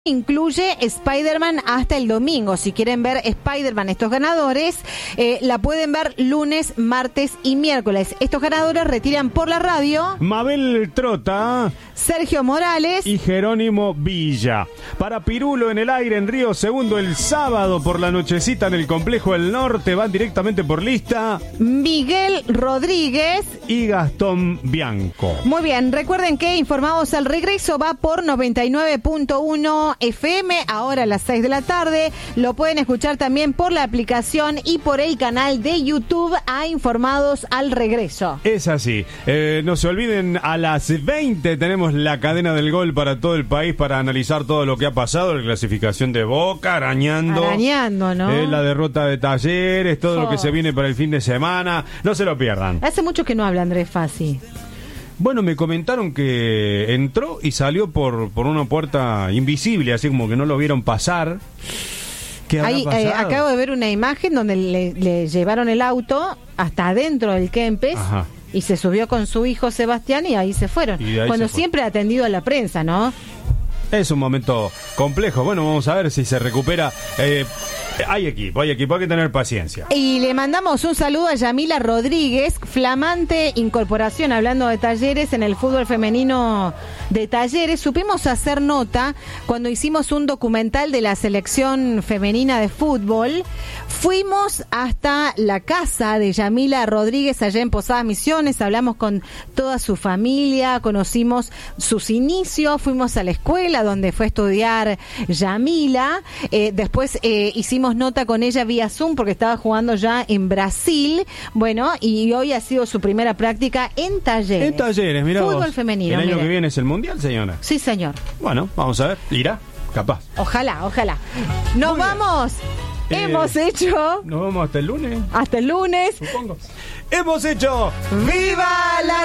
Incluye Spider-Man hasta el domingo. Si quieren ver Spider-Man, estos ganadores, la pueden ver lunes, martes y miércoles. Estos ganadores retiran por la radio Mabel Trota, Sergio Morales y Jerónimo Villa. Para Pirulo en el aire en Río Segundo el sábado por la nochecita en el Complejo del Norte, van directamente por lista Miguel Rodríguez y Gastón Bianco. Muy bien, recuerden que Informados al Regreso va por 99.1 FM, ahora a las 6 de la tarde. Lo pueden escuchar también por la aplicación y por el canal de YouTube a Informados al Regreso. Es así. No se olviden, a las 20 tenemos la cadena del gol para todo el país para analizar todo lo que ha pasado, la clasificación de Boca, arañando, ¿no? La derrota de Talleres, todo lo que se viene para el fin de semana. No se lo pierdan. Hace mucho que no habla Andrés Fassi. Bueno, me comentaron que entró y salió por una puerta invisible, así como que no lo vieron pasar. ¿Qué habrá pasado? Acabo de ver una imagen donde le llevaron el auto hasta adentro del Kempes. Ajá. Y se subió con su hijo Sebastián y ahí se fueron. Cuando siempre ha atendido a la prensa, ¿no? Es un momento complejo. Bueno, vamos a ver si se recupera. Hay equipo, hay que tener paciencia. Y le mandamos un saludo a Yamila Rodríguez, flamante incorporación, hablando de Talleres, en el fútbol femenino de Talleres. Supimos hacer nota cuando hicimos un documental de la selección femenina de fútbol. Fuimos hasta la casa de Yamila Rodríguez allá en Posadas Misiones, hablamos con toda su familia, conocimos sus inicios, fuimos a la escuela donde fue a estudiar Yamila, después hicimos nota con ella vía Zoom porque estaba jugando ya en Brasil, bueno, y hoy ha sido su primera práctica en Talleres. En Talleres, mirá fútbol vos. femenino. El año que viene es el Mundial, señora. Sí, señor. Bueno, vamos a ver, irá, capaz. Ojalá. Nos vamos. Hemos hecho... Nos vemos hasta el lunes. Hasta el lunes. Supongo. Hemos hecho... ¡Viva la